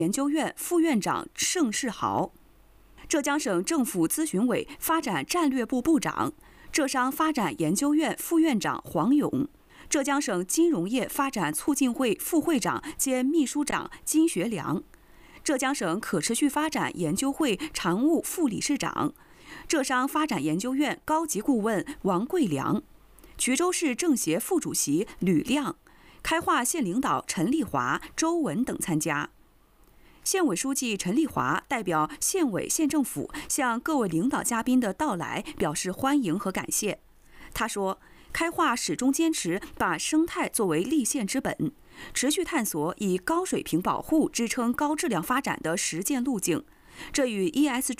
研究院副院长盛世豪，浙江省政府咨询委发展战略部部长、浙商发展研究院副院长黄勇，浙江省金融业发展促进会副会长兼秘书长金学良，浙江省可持续发展研究会常务副理事长、浙商发展研究院高级顾问王贵良，衢州市政协副主席吕亮，开化县领导陈丽华、周文等参加。县委书记陈丽华代表县委县政府向各位领导嘉宾的到来表示欢迎和感谢。他说，开化始终坚持把生态作为立县之本，持续探索以高水平保护支撑高质量发展的实践路径，这与 ESG